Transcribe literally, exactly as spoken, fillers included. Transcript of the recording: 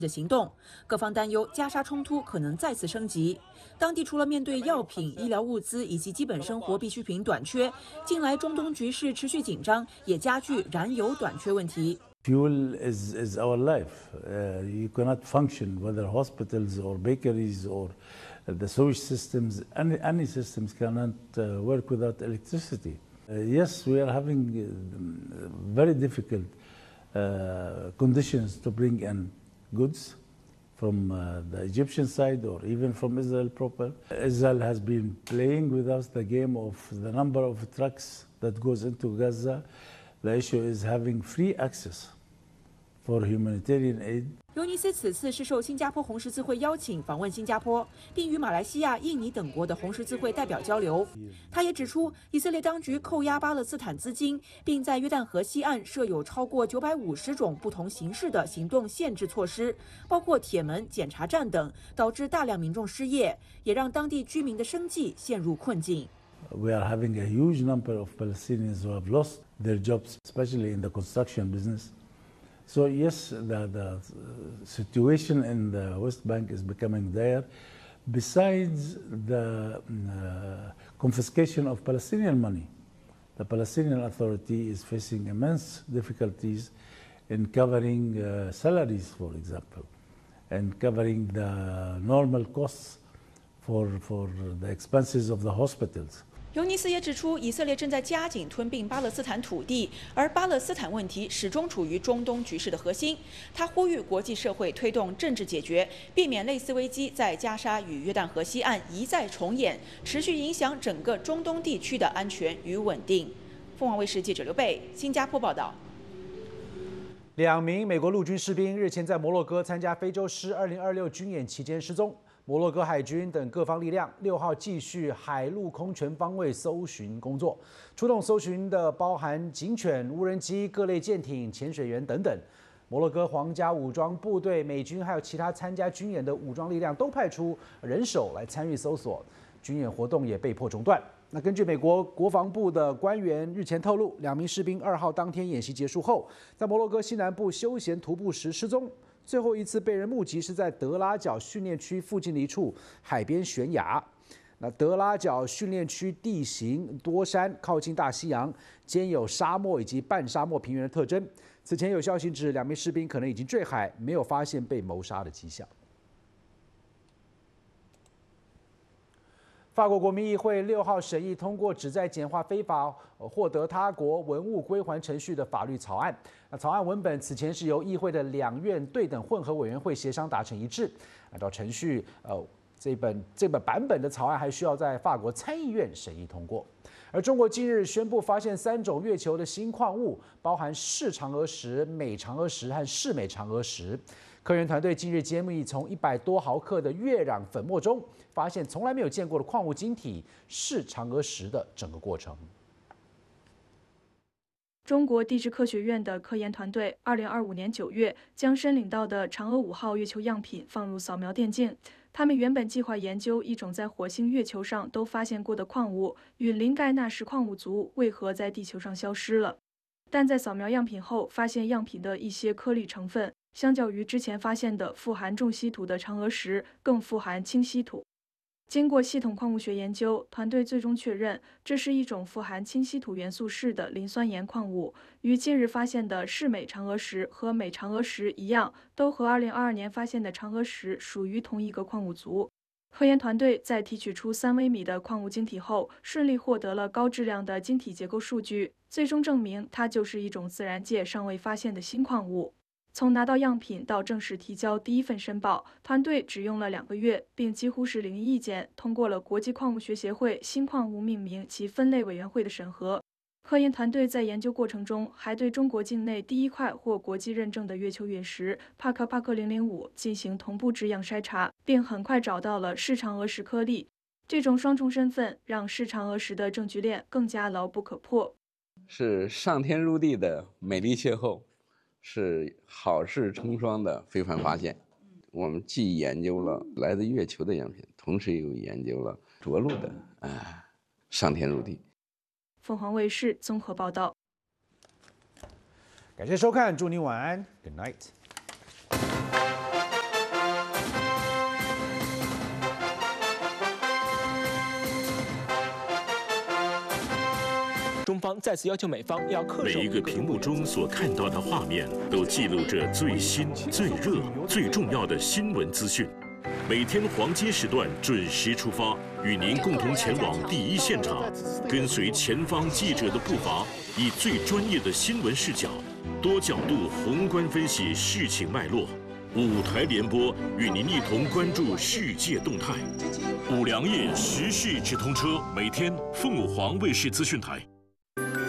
的行动，各方担忧加沙冲突可能再次升级。当地除了面对药品、医疗物资以及基本生活必需品短缺，近来中东局势持续紧张，也加剧燃油短缺问题。 Fuel is, is our life. Uh, you cannot function, whether hospitals or bakeries or the sewage systems, any, any systems cannot uh, work without electricity. Uh, yes, we are having uh, very difficult uh, conditions to bring in goods from uh, the Egyptian side or even from Israel proper. Israel has been playing with us the game of the number of trucks that goes into Gaza. The issue is having free access for humanitarian aid. 尤尼斯此次是受新加坡红十字会邀请访问新加坡，并与马来西亚、印尼等国的红十字会代表交流。他也指出，以色列当局扣押巴勒斯坦资金，并在约旦河西岸设有超过九百五十种不同形式的行动限制措施，包括铁门、检查站等，导致大量民众失业，也让当地居民的生计陷入困境。 We are having a huge number of Palestinians who have lost their jobs, especially in the construction business. So yes, the, the situation in the West Bank is becoming dire. Besides the uh, confiscation of Palestinian money, the Palestinian Authority is facing immense difficulties in covering uh, salaries, for example, and covering the normal costs for, for the expenses of the hospitals. 尤尼斯也指出，以色列正在加紧吞并巴勒斯坦土地，而巴勒斯坦问题始终处于中东局势的核心。他呼吁国际社会推动政治解决，避免类似危机在加沙与约旦河西岸一再重演，持续影响整个中东地区的安全与稳定。凤凰卫视记者刘贝，新加坡报道。 两名美国陆军士兵日前在摩洛哥参加非洲狮二零二六军演期间失踪。 摩洛哥海军等各方力量六号继续海陆空全方位搜寻工作，出动搜寻的包含警犬、无人机、各类舰艇、潜水员等等。摩洛哥皇家武装部队、美军还有其他参加军演的武装力量都派出人手来参与搜索，军演活动也被迫中断。那根据美国国防部的官员日前透露，两名士兵二号当天演习结束后，在摩洛哥西南部休闲徒步时失踪。 最后一次被人目击是在德拉角训练区附近的一处海边悬崖。那德拉角训练区地形多山，靠近大西洋，兼有沙漠以及半沙漠平原的特征。此前有消息指，两名士兵可能已经坠海，没有发现被谋杀的迹象。 法国国民议会六号审议通过旨在简化非法获得他国文物归还程序的法律草案。那草案文本此前是由议会的两院对等混合委员会协商达成一致。按照程序，呃，这本这本版本的草案还需要在法国参议院审议通过。而中国近日宣布发现三种月球的新矿物，包含视嫦娥石、美嫦娥石和视美嫦娥石。 科研团队近日揭秘，从一百多毫克的月壤粉末中，发现从来没有见过的矿物晶体视嫦娥石的整个过程。 中国地质科学院的科研团队，二零二五年九月将申领到的嫦娥五号月球样品放入扫描电镜。他们原本计划研究一种在火星、月球上都发现过的矿物——陨磷钙钠石矿物族为何在地球上消失了。但在扫描样品后，发现样品的一些颗粒成分。 相较于之前发现的富含重稀土的嫦娥石，更富含轻稀土。经过系统矿物学研究，团队最终确认这是一种富含轻稀土元素铯的磷酸盐矿物，与近日发现的视美嫦娥石和美嫦娥石一样，都和二零二二年发现的嫦娥石属于同一个矿物族。科研团队在提取出三微米的矿物晶体后，顺利获得了高质量的晶体结构数据，最终证明它就是一种自然界尚未发现的新矿物。 从拿到样品到正式提交第一份申报，团队只用了两个月，并几乎是零意见通过了国际矿物学协会新矿物命名及分类委员会的审核。科研团队在研究过程中，还对中国境内第一块获国际认证的月球陨石帕克帕克零零五进行同步质样筛查，并很快找到了视嫦娥石颗粒。这种双重身份让视嫦娥石的证据链更加牢不可破。 是上天入地的美丽邂逅。 是好事成双的非凡发现。我们既研究了来自月球的样品，同时又研究了着陆的啊上天入地。 凤凰卫视综合报道。 感谢收看，祝您晚安 ，Good night。 方再次要求美方要恪守。 每一个屏幕中所看到的画面，都记录着最新、最热、最重要的新闻资讯。每天黄金时段准时出发，与您共同前往第一现场，跟随前方记者的步伐，以最专业的新闻视角，多角度宏观分析事情脉络。五台联播与您一同关注世界动态。五粮液时事直通车，每天凤凰卫视资讯台。